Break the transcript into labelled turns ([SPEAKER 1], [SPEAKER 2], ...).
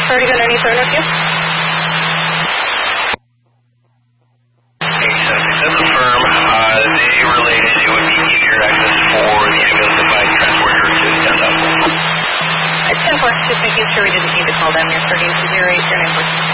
[SPEAKER 1] Authority gun 97 with you?
[SPEAKER 2] That's a firm. They related it would be easier access for the ambulance to find transporter to downtown.
[SPEAKER 1] It's 10-4, just making sure we didn't need to call them. You're starting to 08, your name was.